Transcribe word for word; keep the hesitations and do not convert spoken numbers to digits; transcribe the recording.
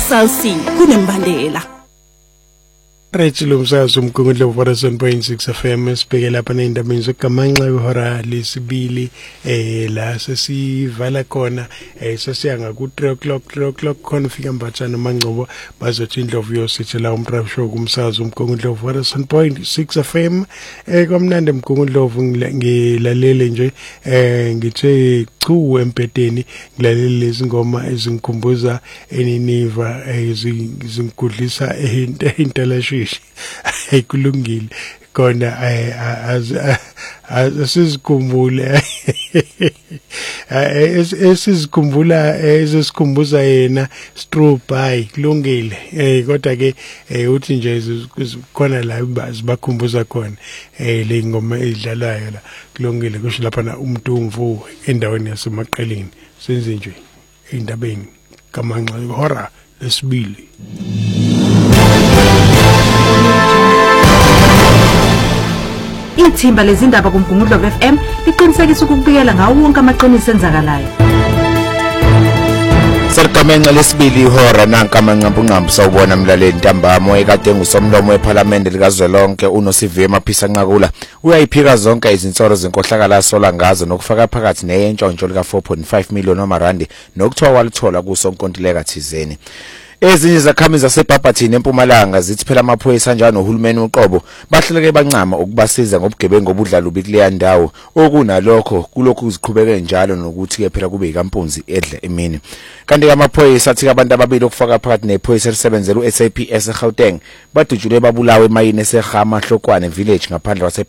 Salsi kunembandela. Rachel umsakazo umgungundlo one oh seven point six F M sibheke lapha neindaba zogamanxa ihora lesibili eh la sesivala khona eh sesiyanga ku three o'clock three o'clock khona ufika mbathana mangcobo bazothi indlovu yosithela umrap show kumsakazo umgungundlo one oh seven point six F M eh kwamnandi umgungundlovu ngilalele nje eh ngithe chu empedeni ngilalele lezi ngoma ezingikhumbuza eniniva ezingigudlisa eintelation ayikulungile kona asizikhumbule esizikhumbula ezisikhumbula yena Strobai kulungile eh kodwa ke uthi nje khona la bazibakhumbuza khona eh le ngoma edlalayo la kulungile kusho lapha na umntumvu endaweni yasemaqeleni senze nje indabeni kamanxa ihora lesibili. Ithimba lezindaba kumgungundlo F M liqinisekisa ukubikela ngawo wonke amaqiniso enzakalayo. Serikamenqa lesibili ihora nankamanqa bunqambu sawubona mlaleli ntambamo ekade ngusomlomo weParliament likazwelonke uNosiviwe Maphisa Nqakula uyayiphika zonke izinsolo zenkohlakala sola ngazo nokufaka phakathi neyentshontsho lika four point five million wamarandi nokuthiwa walithola kusonkontileka thizeni. Ezinye zakhamizi zaseBhabhathini eMpumalanga zithi phela amaphoyisa njalo nohulumeni uqobo bahleleke bancama ukubasiza ngobugebengu obudlalubi kuleya ndawo okunalokho kulokhu kuziqhubeke njalo nokuthi ke phela kube ikampunzi edle emini. Kanti amaphoyisa athi abantu ababili okufaka phakathi nephoyisa elisebenzela uS A P S eGauteng badujule babulawe emayini eseGama Hlokwane village ngaphandle kwase